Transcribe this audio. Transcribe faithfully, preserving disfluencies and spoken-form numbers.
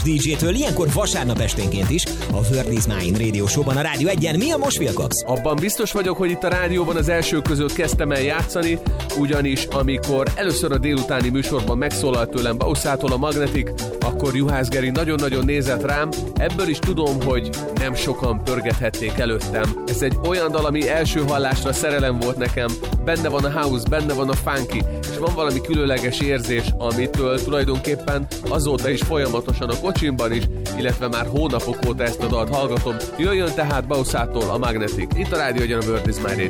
dé dzsé-től ilyenkor vasárnap esténként is a Word is Mine Radio Show-ban a Rádió egyen. Mi a most, Vilkax? Abban biztos vagyok, hogy itt a rádióban az első között kezdtem el játszani, ugyanis amikor először a délutáni műsorban megszólalt tőlem Bauszától a Magnetic, akkor Juhász Geri nagyon-nagyon nézett rám. Ebből is tudom, hogy nem sokan pörgethették előttem. Ez egy olyan dal, ami első hallásra szerelem volt nekem. Benne van a house, benne van a funky, és van valami különleges érzés, amitől tulajdonképpen azóta is folyamatosan a kocsimban is, illetve már hónapok óta ezt a dalt hallgatom. Jöjjön tehát Bauszától a Magnetic. Itt a Rádió egyen a Word is Mine Radio